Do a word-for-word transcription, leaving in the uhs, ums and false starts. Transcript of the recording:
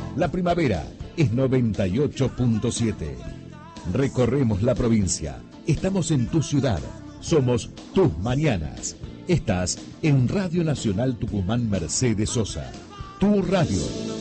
La primavera es noventa y ocho punto siete. Recorremos la provincia. Estamos en tu ciudad. Somos tus mañanas. Estás en Radio Nacional Tucumán Mercedes Sosa. Tu radio.